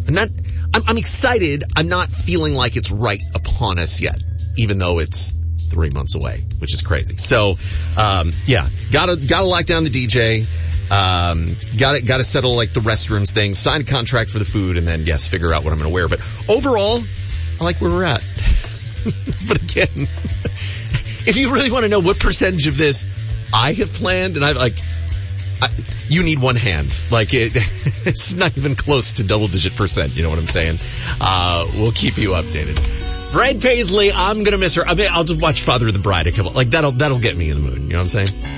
I'm excited. I'm not feeling like it's right upon us yet, even though it's 3 months away, which is crazy. So, gotta lock down the DJ. Gotta settle like the restrooms thing, sign a contract for the food, and then figure out what I'm gonna wear. But overall, I like where we're at. But again, if you really want to know what percentage of this I have planned, and you need one hand. It's not even close to double-digit percent. You know what I'm saying? We'll keep you updated. Bride Paisley, I'm gonna miss her. I mean, I'll just watch Father of the Bride a couple. That'll get me in the mood. You know what I'm saying?